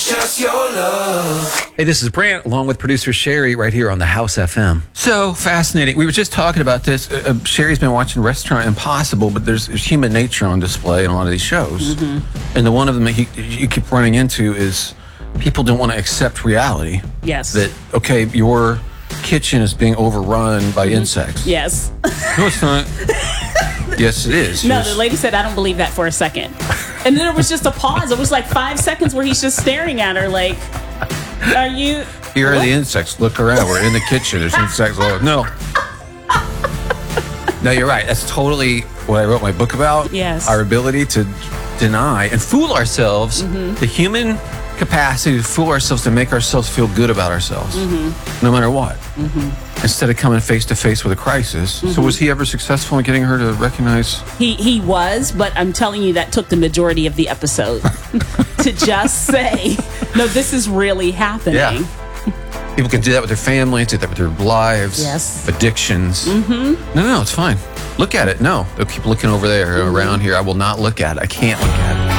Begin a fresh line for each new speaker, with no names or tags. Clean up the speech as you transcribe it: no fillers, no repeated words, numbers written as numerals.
just your love.
Hey, this is Brant, along with producer Sherry, right here on the House FM. So fascinating. We were just talking about this. Sherry's been watching Restaurant Impossible, but there's human nature on display in a lot of these shows. Mm-hmm. And the one of them that you keep running into is people don't want to accept reality.
Yes.
That, okay, your kitchen is being overrun by insects.
Yes.
No, it's not. Yes, it is.
No, the lady said, I don't believe that for a second. And then there was just a pause. It was like 5 seconds where he's just staring at her like, are you...
Here are the insects. Look around. We're in the kitchen. There's insects all over. No. No, you're right. That's totally what I wrote my book about.
Yes.
Our ability to deny and fool ourselves. The human capacity to fool ourselves, to make ourselves feel good about ourselves, no matter what. Instead of coming face to face with a crisis. So was he ever successful in getting her to recognize?
He was, but I'm telling you, that took the majority of the episode to just say, no, this is really happening.
Yeah. People can do that with their families, do that with their lives,
Yes.
addictions. No, it's fine. Look at it. No, they'll keep looking over there, around here. I will not look at it. I can't look at it.